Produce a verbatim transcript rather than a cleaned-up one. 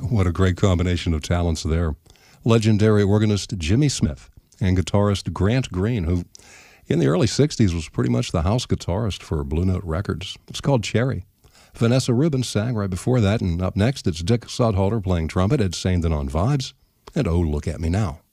What a great combination of talents there. Legendary organist Jimmy Smith and guitarist Grant Green, who in the early sixties was pretty much the house guitarist for Blue Note Records. It's called Cherry. Vanessa Rubin sang right before that, and up next it's Dick Sodholder playing trumpet, Ed Saindon on vibes, and Oh, Look at Me Now.